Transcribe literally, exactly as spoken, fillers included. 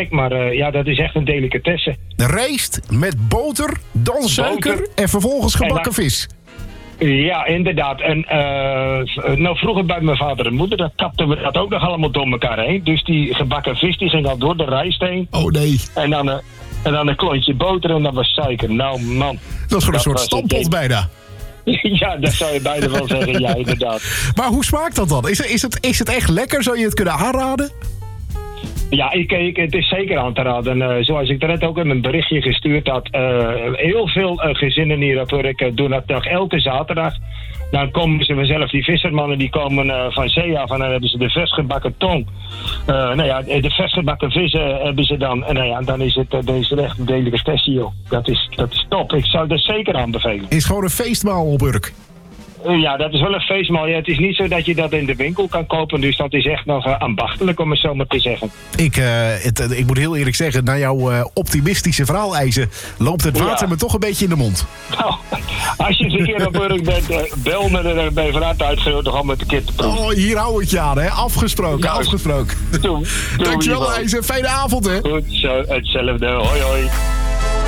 gek, maar uh, ja, dat is echt een delicatesse. Rijst met boter, dan suiker Boter. en vervolgens gebakken En dan- vis. Ja, inderdaad. En uh, nou, vroeger bij mijn vader en moeder, dat kapten we dat ook nog allemaal door elkaar heen. Dus die gebakken vis, die ging al door de rijst heen. Oh nee, En dan, uh, en dan een klontje boter en dat was suiker. Nou, man. dat is gewoon een soort was stampot het- bijna. Ja, dat zou je bijna wel zeggen. Ja, inderdaad. Maar hoe smaakt dat dan? Is, is, het, is het echt lekker? Zou je het kunnen aanraden? Ja, ik, ik, het is zeker aan te raden. Uh, zoals ik net ook in een berichtje gestuurd had. Uh, heel veel uh, gezinnen hier op Urk uh, doen dat nog elke zaterdag. Dan komen ze vanzelf, die vissermannen die komen uh, van zee af en dan hebben ze de versgebakken tong. Uh, nou ja, de versgebakken vissen hebben ze dan. En nou ja, dan is het, uh, dan is het echt een delicatesse, joh. Dat is, dat is top. Ik zou dat zeker aanbevelen. Is gewoon een feestmaal op Urk. Uh, ja, dat is wel een feestmaal. Ja, het is niet zo dat je dat in de winkel kan kopen. Dus dat is echt nog uh, ambachtelijk, om het zo maar te zeggen. Ik, uh, het, uh, ik moet heel eerlijk zeggen, na jouw uh, optimistische verhaaleisen loopt het water Ja. me toch een beetje in de mond. Nou, als je eens een keer op Urk bent, uh, bel me er bij vanuit uitgenodigd om het een keer te proeven. Oh, hier hou ik je aan, hè? Afgesproken, Ja. afgesproken. Doe, doe Dankjewel, liever. IJzer. Fijne avond, hè? Goed, zo, hetzelfde. Hoi, hoi.